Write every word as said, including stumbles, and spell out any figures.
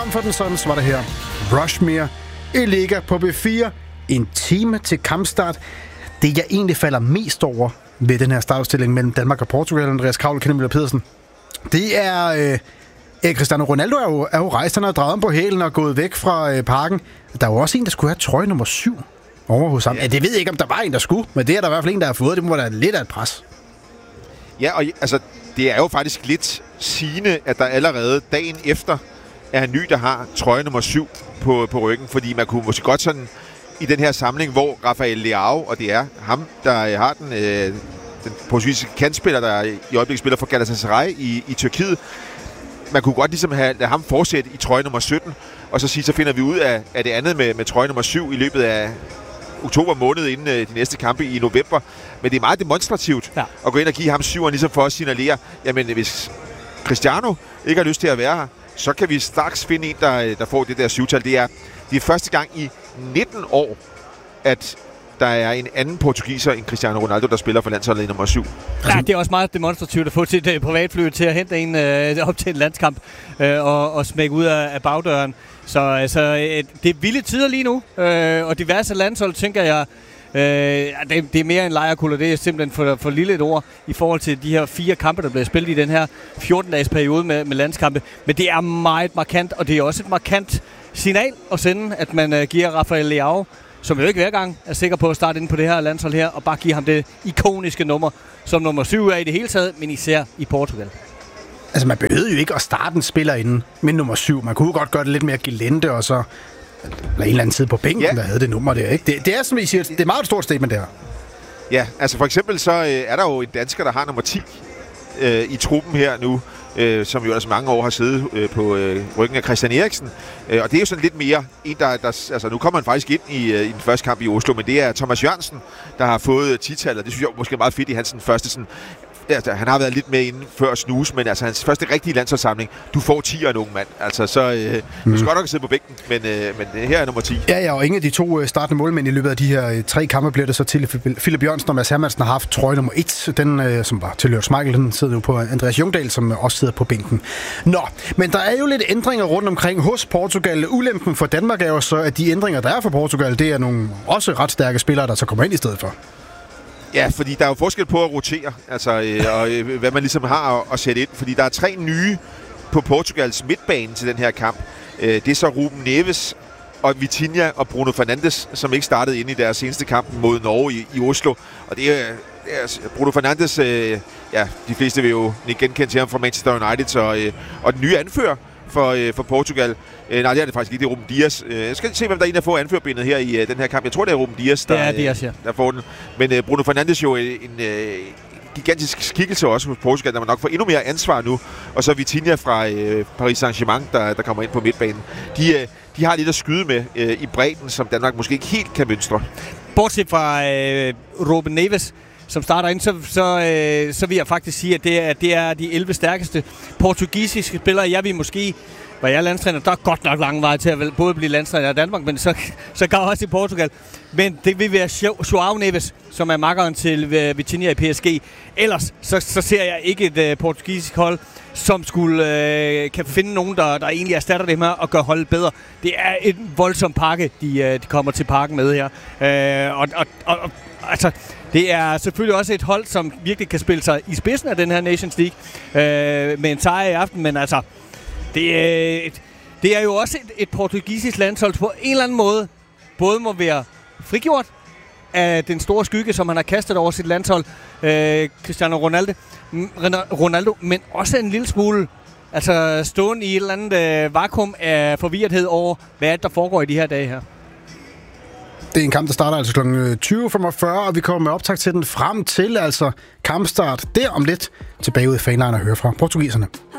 Mumford and Sons var det her. Rushmere i Liga på B fire. En time til kampstart. Det, jeg egentlig falder mest over ved den her startstilling mellem Danmark og Portugal, Andreas Kravl og Kenneth Møller Pedersen, det er... Øh, ja, Cristiano Ronaldo er jo, er jo rejst, han har drejet om på hælen og gået væk fra øh, parken. Der er jo også en, der skulle have trøje nummer syv over hos ham. Ja, det ved jeg ikke, om der var en, der skulle, men det er der i hvert fald en, der har fået. Det må være lidt af et pres. Ja, og altså, det er jo faktisk lidt sigende, at der allerede dagen efter er en ny, der har trøje nummer syv på, på ryggen, fordi man kunne måske godt sådan i den her samling, hvor Rafael Leao, og det er ham, der har den, øh, den portugisiske kantspiller, der i øjeblikket spiller for Galatasaray i, i Tyrkiet, man kunne godt ligesom have ham fortsætte i trøje nummer sytten, og så sige, så finder vi ud af, af det andet med, med trøje nummer syv i løbet af oktober måned inden øh, de næste kampe i november. Men det er meget demonstrativt ja. at gå ind og give ham syveren, ligesom for at signalere, jamen hvis Cristiano ikke har lyst til at være her, så kan vi straks finde en, der, der får det der syvtal. Det er, det er første gang i nitten år, at der er en anden portugiser end Cristiano Ronaldo, der spiller for landsholdet i nummer syv. Ja, det er også meget demonstrativt at få sit uh, privatfly til at hente en uh, op til en landskamp uh, og, og smække ud af, af bagdøren. Så altså, uh, det er vilde tider lige nu, uh, og diverse landshold, tænker jeg, uh, det, det er mere en lejerkulder. Det er simpelthen for, for lille et ord i forhold til de her fire kampe, der bliver spillet i den her fjorten-dages periode med, med landskampe. Men det er meget markant, og det er også et markant signal at sende, at man uh, giver Rafael Leao, som jo ikke hver gang er sikker på at starte ind på det her landshold her, og bare give ham det ikoniske nummer, som nummer syv er i det hele taget, men især i Portugal. Altså, man behøvede jo ikke at starte en spiller inden med nummer syv. Man kunne godt gøre det lidt mere gelente, og så lade en eller anden tid på bænken, ja. der havde det nummer der, ikke? Det, det er, som I siger, det er meget et stort statement der. Ja, altså for eksempel så øh, er der jo en dansker, der har nummer ti øh, i truppen her nu, Øh, som jo ellers mange år har siddet øh, på øh, ryggen af Christian Eriksen. Øh, og det er jo sådan lidt mere en, der, der... Altså, nu kommer han faktisk ind i, øh, i den første kamp i Oslo, men det er Thomas Jørgensen, der har fået ti-tallet. Det synes jeg måske er meget fedt i hans sådan, første sådan... Altså, han har været lidt med inden før snus, men altså hans første rigtige landsholdssamling, du får ti og en ung mand. Altså, så øh, mm. du skal godt nok sidde på bænken, men, øh, men her er nummer ti. Ja, ja, og ingen af de to startende målmænd i løbet af de her tre kampe bliver det så til. Philip Jørgensen og Mads Hermansen har haft trøje nummer et. Den, øh, som var tilhørt Schmeichel, den sidder nu på Andreas Jungdahl, som også sidder på bænken. Nå, men der er jo lidt ændringer rundt omkring hos Portugal. Ulempen for Danmark er jo så, at de ændringer, der er for Portugal, det er nogle også ret stærke spillere, der så kommer ind i stedet for. Ja, fordi der er jo forskel på at rotere, altså, øh, og øh, hvad man ligesom har at, at sætte ind. Fordi der er tre nye på Portugals midtbane til den her kamp. Øh, det er så Ruben Neves og Vitinha og Bruno Fernandes, som ikke startede ind i deres seneste kamp mod Norge i, i Oslo. Og det er, det er Bruno Fernandes, øh, ja, de fleste vil jo ikke genkende til ham fra Manchester United, så, øh, og den nye anfører for, øh, for Portugal. Øh, nej, det er det faktisk ikke, det er Ruben Dias. Øh, jeg skal se, hvem der er en, der får anførbindet her i øh, den her kamp. Jeg tror, det er Ruben Dias, der, det er Dias, ja. øh, der får den. Men øh, Bruno Fernandes jo en øh, gigantisk skikkelse også hos Portugal, der man nok får endnu mere ansvar nu. Og så Vitinha fra øh, Paris Saint-Germain, der, der kommer ind på midtbanen. De, øh, de har lidt at skyde med øh, i bredden, som Danmark måske ikke helt kan mønstre. Bortset fra øh, Ruben Neves, som starter ind, så, så, øh, så vil jeg faktisk sige, at det er, det er de elleve stærkeste portugisiske spillere. Jeg vil måske, var jeg landstræner, der er godt nok lang vej til at både blive landstræner i Danmark, men så, så går også i Portugal. Men det vil være João Neves, som er makkeren til uh, Vitinha i P S G. Ellers så, så ser jeg ikke et uh, portugisisk hold, som skulle uh, kan finde nogen, der, der egentlig erstatter dem her og gør holdet bedre. Det er en voldsom pakke, de, uh, de kommer til parken med her. Uh, og, og, og, og altså... Det er selvfølgelig også et hold, som virkelig kan spille sig i spidsen af den her Nations League øh, med en sejr i aften, men altså, det er, det er jo også et, et portugisisk landshold på en eller anden måde, både må være frigjort af den store skygge, som han har kastet over sit landshold, øh, Cristiano Ronaldo, Ronaldo, men også en lille smule altså stående i et eller andet øh, vakuum af forvirrethed over, hvad der foregår i de her dage her. Det er en kamp, der starter altså kl. tyve femogfyrre, og vi kommer med optag til den frem til altså kampstart der om lidt. Tilbage ud i fanlejren og høre fra portugiserne.